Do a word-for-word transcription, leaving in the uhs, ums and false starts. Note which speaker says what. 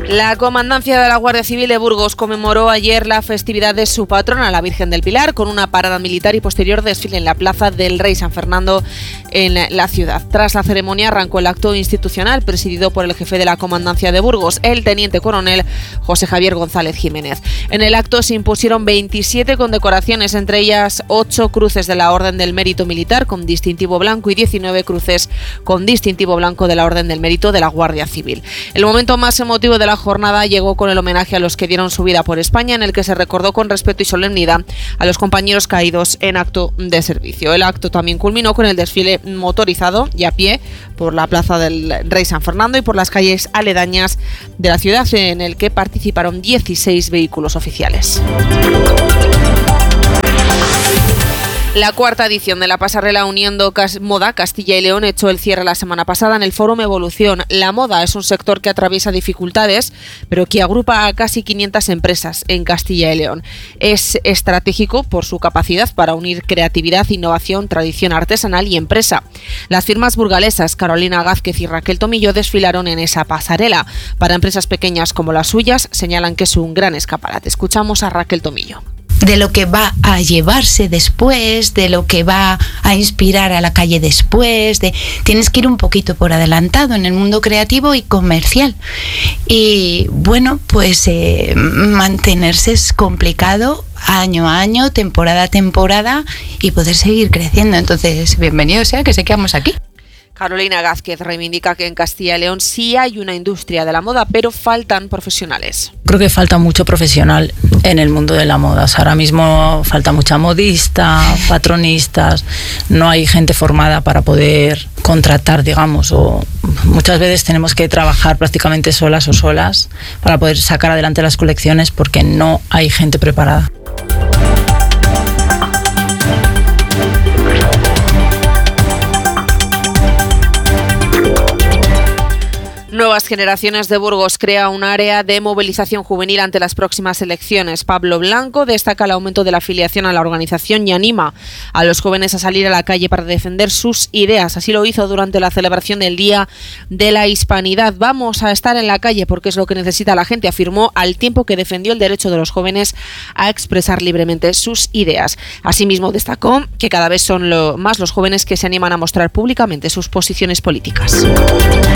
Speaker 1: La Comandancia de la Guardia Civil de Burgos conmemoró ayer la festividad de su patrona, la Virgen del Pilar, con una parada militar y posterior desfile en la Plaza del Rey San Fernando en la ciudad. Tras la ceremonia arrancó el acto institucional presidido por el jefe de la Comandancia de Burgos, el teniente coronel José Javier González Jiménez. En el acto se impusieron veintisiete condecoraciones, entre ellas ocho cruces de la Orden del Mérito Militar con distintivo blanco y diecinueve cruces con distintivo blanco de la Orden del Mérito de la Guardia Civil. El momento más emotivo de la jornada llegó con el homenaje a los que dieron su vida por España, en el que se recordó con respeto y solemnidad a los compañeros caídos en acto de servicio. El acto también culminó con el desfile motorizado y a pie por la Plaza del Rey San Fernando y por las calles aledañas de la ciudad, en el que participaron dieciséis vehículos oficiales. La cuarta edición de la pasarela Uniendo Moda Castilla y León echó el cierre la semana pasada en el Fórum Evolución. La moda es un sector que atraviesa dificultades, pero que agrupa a casi quinientas empresas en Castilla y León. Es estratégico por su capacidad para unir creatividad, innovación, tradición artesanal y empresa. Las firmas burgalesas Carolina Gázquez y Raquel Tomillo desfilaron en esa pasarela. Para empresas pequeñas como las suyas, señalan que es un gran escaparate. Escuchamos a Raquel Tomillo.
Speaker 2: De lo que va a llevarse después, de lo que va a inspirar a la calle después, de tienes que ir un poquito por adelantado en el mundo creativo y comercial. Y bueno, pues eh, mantenerse es complicado año a año, temporada a temporada y poder seguir creciendo. Entonces, bienvenido sea que sé que vamos aquí.
Speaker 1: Carolina Gázquez reivindica que en Castilla y León sí hay una industria de la moda, pero faltan profesionales.
Speaker 3: Creo que falta mucho profesional en el mundo de la moda. O sea, ahora mismo falta mucha modista, patronistas, no hay gente formada para poder contratar, digamos, o muchas veces tenemos que trabajar prácticamente solas o solas para poder sacar adelante las colecciones porque no hay gente preparada.
Speaker 1: Nuevas Generaciones de Burgos crea un área de movilización juvenil ante las próximas elecciones. Pablo Blanco destaca el aumento de la afiliación a la organización y anima a los jóvenes a salir a la calle para defender sus ideas. Así lo hizo durante la celebración del Día de la Hispanidad. Vamos a estar en la calle porque es lo que necesita la gente, afirmó, al tiempo que defendió el derecho de los jóvenes a expresar libremente sus ideas. Asimismo, destacó que cada vez son lo, más los jóvenes que se animan a mostrar públicamente sus posiciones políticas.